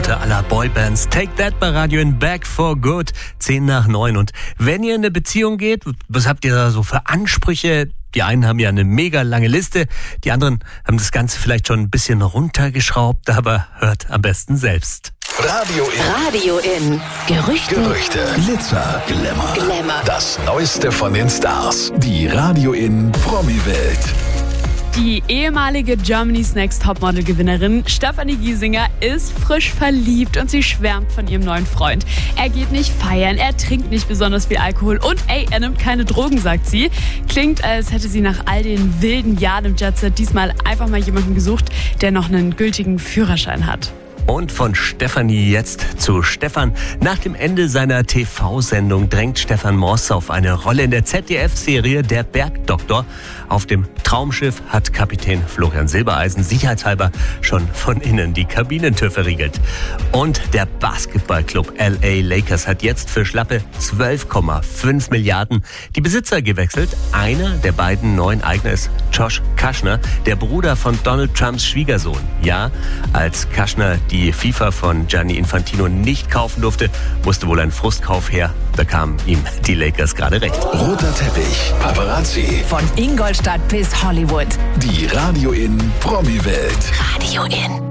Mutter aller Boybands. Take That bei Radio in Back for Good, 10:09. Und wenn ihr in eine Beziehung geht, was habt ihr da so für Ansprüche? Die einen haben ja eine mega lange Liste, die anderen haben das Ganze vielleicht schon ein bisschen runtergeschraubt, aber hört am besten selbst. Radio in. Gerüchte. Glitzer, Glamour. Das Neueste von den Stars. Die Radio in Promi-Welt. Die ehemalige Germany's Next Topmodel-Gewinnerin Stefanie Giesinger ist frisch verliebt und sie schwärmt von ihrem neuen Freund. Er geht nicht feiern, er trinkt nicht besonders viel Alkohol und er nimmt keine Drogen, sagt sie. Klingt, als hätte sie nach all den wilden Jahren im Jetset diesmal einfach mal jemanden gesucht, der noch einen gültigen Führerschein hat. Und von Stefanie jetzt zu Stefan. Nach dem Ende seiner TV-Sendung drängt Stefan Moss auf eine Rolle in der ZDF-Serie Der Bergdoktor. Auf dem Traumschiff hat Kapitän Florian Silbereisen sicherheitshalber schon von innen die Kabinentür verriegelt. Und der Basketballclub LA Lakers hat jetzt für schlappe 12,5 Milliarden die Besitzer gewechselt. Einer der beiden neuen Eigner ist Josh Kushner, der Bruder von Donald Trumps Schwiegersohn. Ja, als Kushner die FIFA von Gianni Infantino nicht kaufen durfte, musste wohl ein Frustkauf her. Da kamen ihm die Lakers gerade recht. Roter Teppich, Paparazzi. Von Ingolstadt bis Hollywood. Die Radio in Promi-Welt. Radio in.